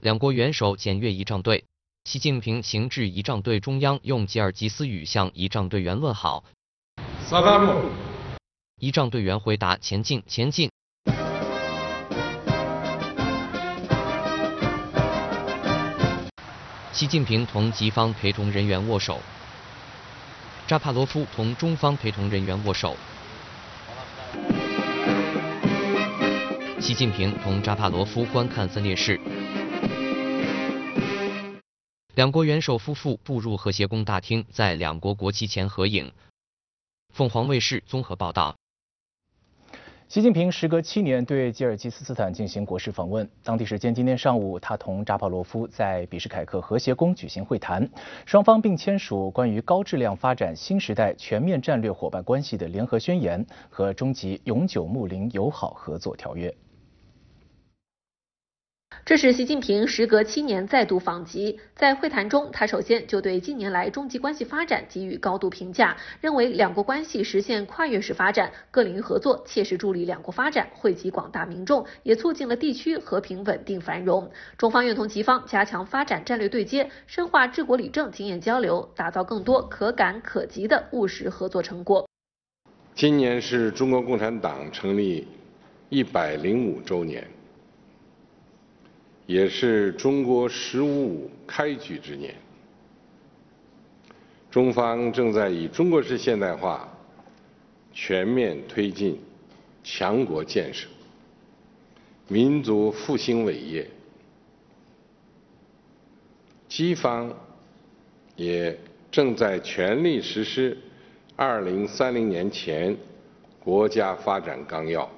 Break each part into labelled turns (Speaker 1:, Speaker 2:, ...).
Speaker 1: 两国元首检阅仪仗队。习近平行至仪仗队中央，用吉尔吉斯语向仪仗队员问好。仪仗队员回答：前进，前进。习近平同吉方陪同人员握手。扎帕罗夫同中方陪同人员握手。习近平同扎帕罗夫观看分列式。两国元首夫妇步入和谐宫大厅，在两国国旗前合影。凤凰卫视综合报道。
Speaker 2: 习近平时隔7年对吉尔吉斯斯坦进行国事访问。当地时间今天上午，他同扎帕罗夫在比什凯克和谐宫举行会谈，双方并签署关于高质量发展新时代全面战略伙伴关系的联合宣言和终极永久睦邻友好合作条约。
Speaker 3: 这是习近平时隔7年再度访吉，在会谈中，他首先就对近年来中吉关系发展给予高度评价，认为两国关系实现跨越式发展，各领域合作切实助力两国发展，惠及广大民众，也促进了地区和平稳定繁荣。中方愿同吉方加强发展战略对接，深化治国理政经验交流，打造更多可感可及的务实合作成果。
Speaker 4: 今年是中国共产党成立105周年。也是中国“15+5”开局之年，中方正在以中国式现代化全面推进强国建设、民族复兴伟业。吉方也正在全力实施2030年前国家发展纲要。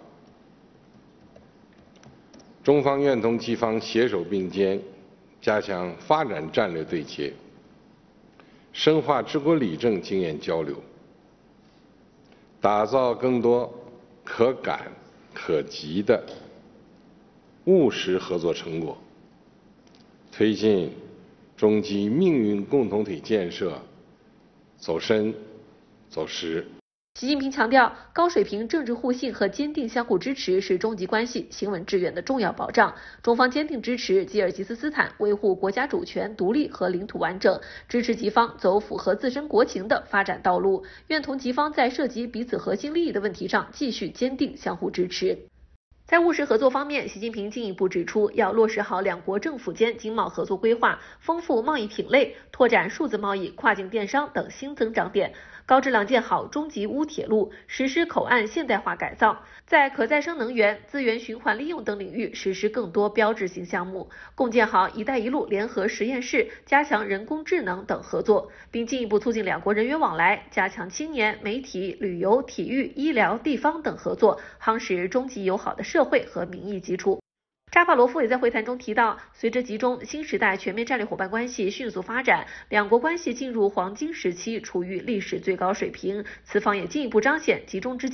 Speaker 4: 中方愿同吉方携手并肩，加强发展战略对接，深化治国理政经验交流，打造更多可感可及的务实合作成果，推进中吉命运共同体建设走深走实。
Speaker 3: 习近平强调，高水平政治互信和坚定相互支持是中吉关系行稳致远的重要保障。中方坚定支持吉尔吉斯斯坦维护国家主权、独立和领土完整，支持吉方走符合自身国情的发展道路，愿同吉方在涉及彼此核心利益的问题上继续坚定相互支持。在务实合作方面，习近平进一步指出，要落实好两国政府间经贸合作规划，丰富贸易品类，拓展数字贸易、跨境电商等新增长点，高质量建好中吉乌铁路，实施口岸现代化改造，在可再生能源、资源循环利用等领域实施更多标志性项目，共建好“一带一路”联合实验室，加强人工智能等合作，并进一步促进两国人员往来，加强青年、媒体、旅游、体育、医疗、地方等合作，夯实中吉友好的社会和民意基础。扎帕罗夫也在会谈中提到，随着吉中新时代全面战略伙伴关系迅速发展，两国关系进入黄金时期，处于历史最高水平。此访也进一步彰显吉中之